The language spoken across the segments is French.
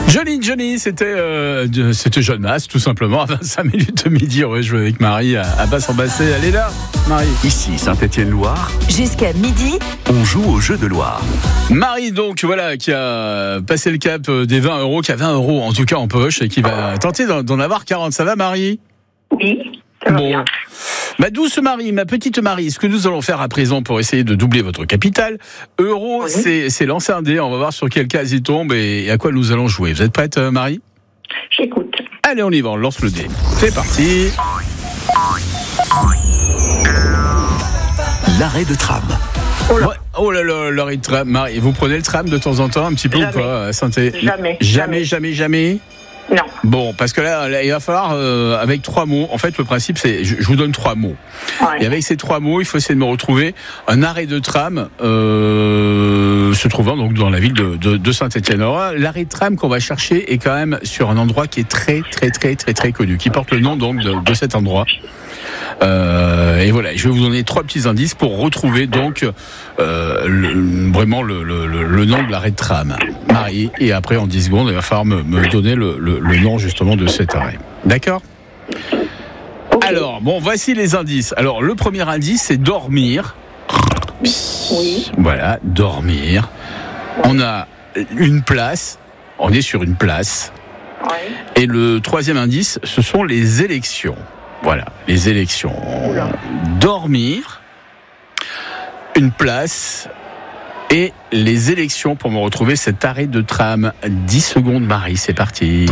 Johnny, c'était Jeanne Masse, tout simplement, à 25 minutes de midi. On va jouer avec Marie à Basse-en-Bassée. Elle est là, Marie. Ici, Saint-Étienne-Loire. Jusqu'à midi. On joue au jeu de Loire. Marie, donc, voilà, qui a passé le cap des 20 €, qui a 20 € en tout cas en poche et qui va tenter d'en avoir 40. Ça va, Marie? Oui, ça va bien. Ma douce Marie, ma petite Marie, ce que nous allons faire à présent pour essayer de doubler votre capital, euro, Oui. c'est lancer un dé. On va voir sur quelle case il tombe et à quoi nous allons jouer. Vous êtes prête, Marie? J'écoute. Allez, on y va, on lance le dé. C'est parti. L'arrêt de tram. Oh là. Ouais. Oh là là, l'arrêt de tram. Marie, vous prenez le tram de temps en temps, un petit peu Jamais. ou pas, à Saint-Étienne? Jamais. Non. Bon, parce que là, il va falloir, avec 3 mots, en fait, le principe, c'est, je vous donne 3 mots. Ouais. Et avec ces 3 mots, il faut essayer de me retrouver un arrêt de tram se trouvant donc dans la ville de Saint-Étienne. Alors, l'arrêt de tram qu'on va chercher est quand même sur un endroit qui est très connu, qui porte le nom donc de cet endroit. Et voilà, je vais vous donner 3 petits indices pour retrouver donc vraiment le nom de l'arrêt de tram, Marie. Et après, en 10 secondes, il va falloir me donner le nom justement de cet arrêt. D'accord ? Okay. Alors, bon, voici les indices. Alors, le premier indice, c'est dormir. Oui. Voilà, dormir. On a une place. On est sur une place. Ouais. Et le troisième indice, ce sont les élections. Voilà, les élections. Oula. Dormir, une place et les élections pour me retrouver cet arrêt de tram. 10 secondes, Marie, c'est parti.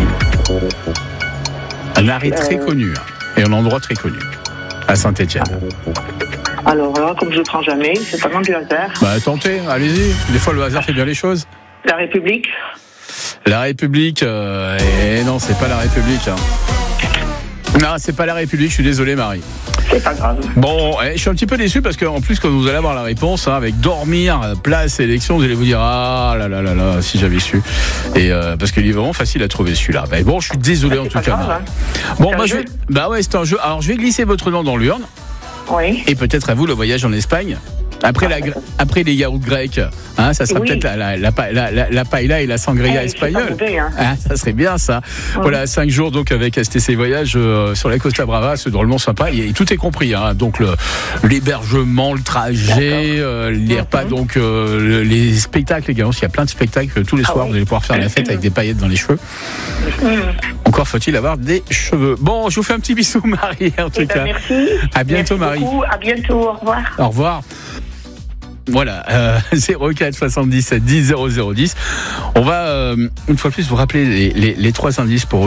Un arrêt très connu et un endroit très connu à Saint-Étienne. Alors là, comme je ne prends jamais, c'est vraiment du hasard. Bah tentez, allez-y. Des fois, le hasard fait bien les choses. La République. La République, non, c'est pas la République. Non, c'est pas la République, je suis désolé, Marie. C'est pas grave. Bon, je suis un petit peu déçu parce qu'en plus, quand vous allez avoir la réponse, avec dormir, place, élection, vous allez vous dire ah là, si j'avais su. Et parce qu'il est vraiment facile à trouver celui-là. Mais bon, je suis désolé en tout cas. Grave, Marie. hein. Bon, C'est moi un je jeu. vais. Bah ouais, c'est un jeu. Alors, je vais glisser votre nom dans l'urne Oui. et peut-être à vous le voyage en Espagne. Après les yaourts grecs, hein, ça sera Oui. peut-être la paella et la sangria Je suis pas espagnole. mauvais, hein. Ah, ça serait bien ça. Voilà, 5 jours donc avec STC Voyage sur la Costa Brava, c'est drôlement sympa. Et tout est compris, hein. Donc l'hébergement, le trajet, les repas, donc les spectacles également. Il y a plein de spectacles tous les soirs. oui. Vous allez pouvoir faire la fête avec des paillettes dans les cheveux. Encore faut-il avoir des cheveux. Bon, je vous fais un petit bisou, Marie, en tout Eh ben, cas. merci. À bientôt, Merci Marie. beaucoup. À bientôt. Au revoir. Au revoir. Voilà, 04 77 10 00 10. On va une fois de plus vous rappeler les 3 indices pour